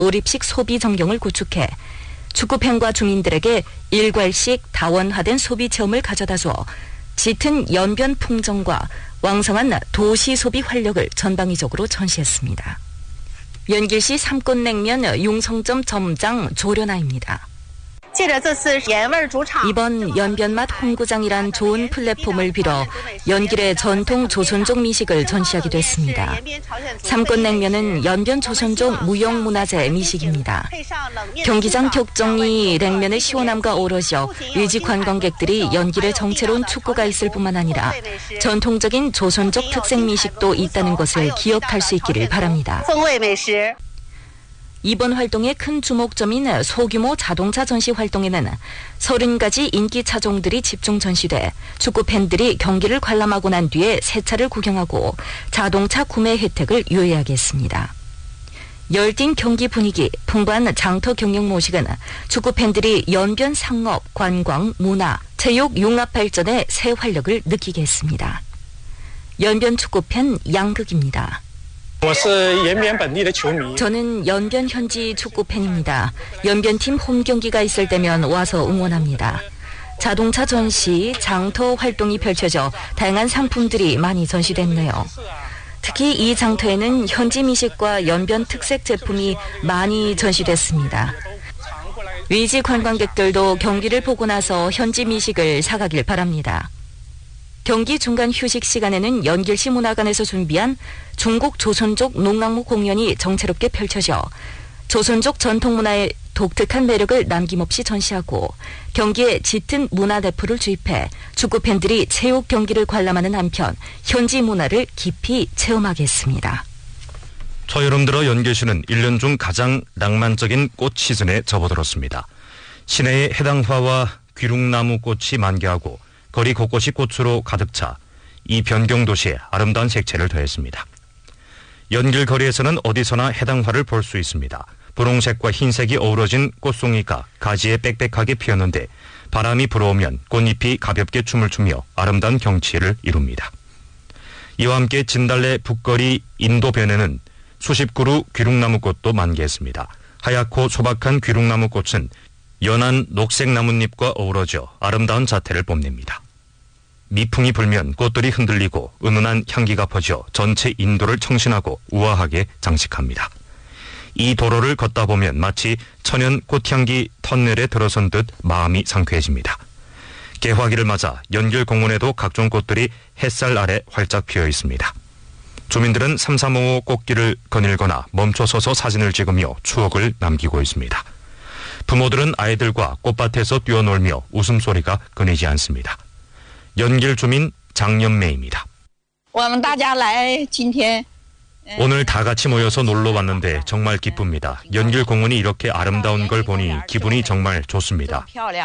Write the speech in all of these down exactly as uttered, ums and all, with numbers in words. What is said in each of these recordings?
오립식 소비 정경을 구축해 축구팬과 주민들에게 일괄식 다원화된 소비 체험을 가져다 주어 짙은 연변 풍경과 왕성한 도시 소비 활력을 전방위적으로 전시했습니다. 연길시 삼꽃냉면 용성점 점장 조련아입니다. 이번 연변맛 홍구장이란 좋은 플랫폼을 빌어 연길의 전통 조선족 미식을 전시하기도 했습니다. 삼꽃냉면은 연변 조선족 무형문화재 미식입니다. 경기장 격정이 냉면의 시원함과 어우러져 일지 관광객들이 연길에 정체로운 축구가 있을 뿐만 아니라 전통적인 조선족 특색 미식도 있다는 것을 기억할 수 있기를 바랍니다. 이번 활동의 큰 주목점인 소규모 자동차 전시 활동에는 서른 가지 인기 차종들이 집중 전시돼 축구 팬들이 경기를 관람하고 난 뒤에 새 차를 구경하고 자동차 구매 혜택을 유의하게 했습니다. 열띤 경기 분위기, 풍부한 장터 경영 모식은 축구 팬들이 연변 상업, 관광, 문화, 체육 융합 발전의 새 활력을 느끼게 했습니다. 연변 축구 팬 양극입니다. 저는 연변 현지 축구 팬입니다. 연변팀 홈 경기가 있을 때면 와서 응원합니다. 자동차 전시, 장터 활동이 펼쳐져 다양한 상품들이 많이 전시됐네요. 특히 이 장터에는 현지 미식과 연변 특색 제품이 많이 전시됐습니다. 외지 관광객들도 경기를 보고 나서 현지 미식을 사가길 바랍니다. 경기 중간 휴식 시간에는 연길시 문화관에서 준비한 중국 조선족 농악무 공연이 정체롭게 펼쳐져 조선족 전통문화의 독특한 매력을 남김없이 전시하고 경기에 짙은 문화대포를 주입해 축구팬들이 체육 경기를 관람하는 한편 현지 문화를 깊이 체험하겠습니다. 초여름 들어 연길시는 일 년 중 가장 낭만적인 꽃 시즌에 접어들었습니다. 시내의 해당화와 귀룩나무 꽃이 만개하고 거리 곳곳이 꽃으로 가득 차 이 변경 도시에 아름다운 색채를 더했습니다. 연길 거리에서는 어디서나 해당화를 볼 수 있습니다. 분홍색과 흰색이 어우러진 꽃송이가 가지에 빽빽하게 피었는데 바람이 불어오면 꽃잎이 가볍게 춤을 추며 아름다운 경치를 이룹니다. 이와 함께 진달래 북거리 인도변에는 수십 그루 귀룩나무꽃도 만개했습니다. 하얗고 소박한 귀룩나무꽃은 연한 녹색 나뭇잎과 어우러져 아름다운 자태를 뽐냅니다. 미풍이 불면 꽃들이 흔들리고 은은한 향기가 퍼져 전체 인도를 청신하고 우아하게 장식합니다. 이 도로를 걷다 보면 마치 천연 꽃향기 터널에 들어선 듯 마음이 상쾌해집니다. 개화기를 맞아 연길공원에도 각종 꽃들이 햇살 아래 활짝 피어 있습니다. 주민들은 삼삼오오 꽃길을 거닐거나 멈춰서서 사진을 찍으며 추억을 남기고 있습니다. 부모들은 아이들과 꽃밭에서 뛰어놀며 웃음소리가 끊이지 않습니다. 연길 주민 장연매입니다. 오늘 다 같이 모여서 놀러 왔는데 정말 기쁩니다. 연길 공원이 이렇게 아름다운 걸 보니 기분이 정말 좋습니다.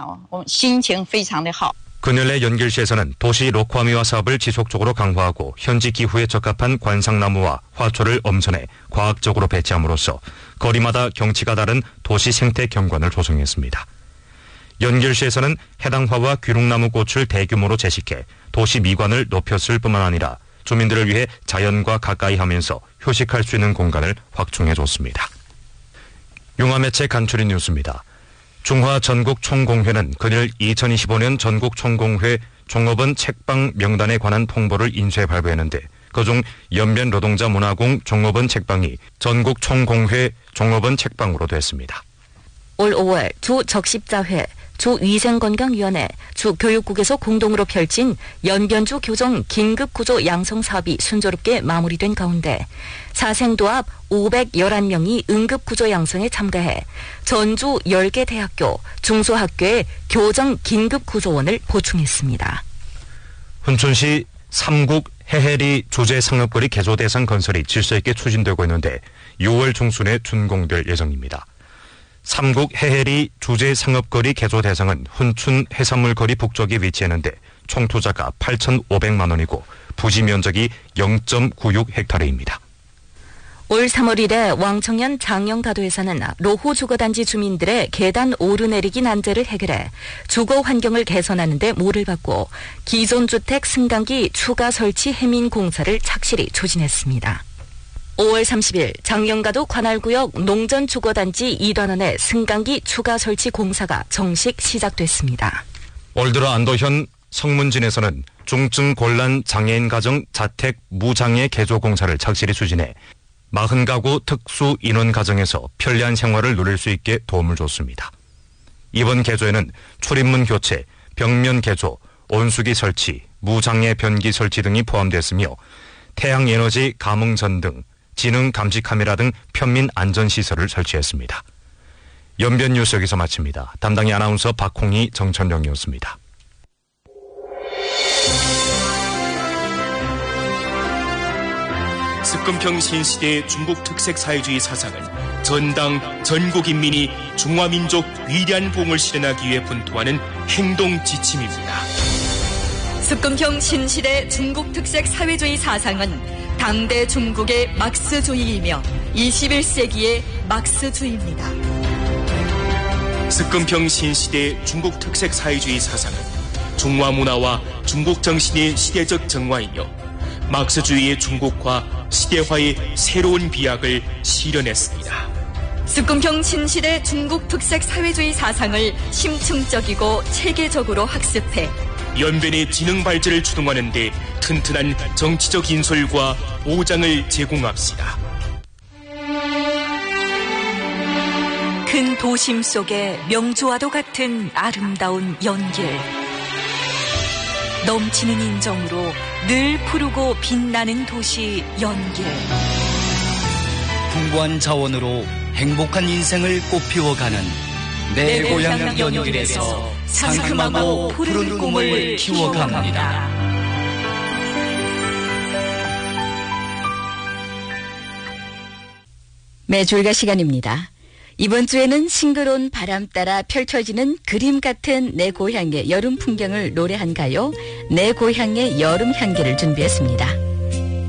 근현래 연길시에서는 도시 록화미화 사업을 지속적으로 강화하고 현지 기후에 적합한 관상나무와 화초를 엄선해 과학적으로 배치함으로써 거리마다 경치가 다른 도시 생태 경관을 조성했습니다. 연길시에서는 해당화와 귀룩나무 꽃을 대규모로 제식해 도시 미관을 높였을 뿐만 아니라 주민들을 위해 자연과 가까이 하면서 휴식할 수 있는 공간을 확충해줬습니다. 융화매체 간추린 뉴스입니다. 중화전국총공회는 그날 이천이십오 년 전국총공회 종업원 책방 명단에 관한 통보를 인쇄 발표했는데 그중 연변 노동자 문화공 종업원 책방이 전국총공회 종업원 책방으로 됐습니다. 올 오월 주 적십자회, 주 위생건강위원회, 주 교육국에서 공동으로 펼친 연변주 교정 긴급구조 양성 사업이 순조롭게 마무리된 가운데 사생도 앞 오백십일 명이 응급구조 양성에 참가해 전주 열 개 대학교, 중소학교에 교정 긴급구조원을 보충했습니다. 훈춘시 삼국 해해리 주제상업거리 개조 대상 건설이 질서 있게 추진되고 있는데 유월 중순에 준공될 예정입니다. 삼국 해해리 주제상업거리 개조 대상은 훈춘 해산물거리 북쪽에 위치했는데 총 투자가 팔천오백만 원이고 부지 면적이 영 점 구육 헥타르입니다. 올 삼월 일에 왕청년 장영가도에서는 로호 주거단지 주민들의 계단 오르내리기 난제를 해결해 주거 환경을 개선하는 데 모를 받고 기존 주택 승강기 추가 설치 해민 공사를 착실히 추진했습니다. 오월 삼십일 장영가도 관할구역 농전주거단지 이 단원의 승강기 추가 설치 공사가 정식 시작됐습니다. 올 들어 안도현 성문진에서는 중증 곤란 장애인 가정 자택 무장애 개조 공사를 착실히 추진해 사십 가구 특수 인원 가정에서 편리한 생활을 누릴 수 있게 도움을 줬습니다. 이번 개조에는 출입문 교체, 벽면 개조, 온수기 설치, 무장애 변기 설치 등이 포함됐으며 태양에너지 감응전 등 지능 감시 카메라 등 편민 안전시설을 설치했습니다. 연변 뉴스 여기서 마칩니다. 담당의 아나운서 박홍희, 정천령이었습니다. 습금평 신시대의 중국 특색 사회주의 사상은 전당, 전국 인민이 중화민족 위대한 봉을 실현하기 위해 분투하는 행동 지침입니다. 습금평 신시대 중국 특색 사회주의 사상은 당대 중국의 막스주의이며 이십일 세기의 막스주의입니다. 습금평 신시대 중국 특색 사회주의 사상은 중화 문화와 중국 정신의 시대적 정화이며 막스주의의 중국화, 시대화의 새로운 비약을 실현했습니다. 습금평 신시대 중국 특색 사회주의 사상을 심층적이고 체계적으로 학습해 연변의 지능 발전을 주동하는 데 튼튼한 정치적 인솔과 보장을 제공합시다. 큰 도심 속에 명주와도 같은 아름다운 연길. 넘치는 인정으로 늘 푸르고 빛나는 도시 연길. 풍부한 자원으로 행복한 인생을 꽃피워가는 내, 내 고향 연길에서 상큼하고 푸른 꿈을 키워갑니다. 매주일가 시간입니다. 이번 주에는 싱그러운 바람 따라 펼쳐지는 그림 같은 내 고향의 여름 풍경을 노래한 가요, 내 고향의 여름 향기를 준비했습니다.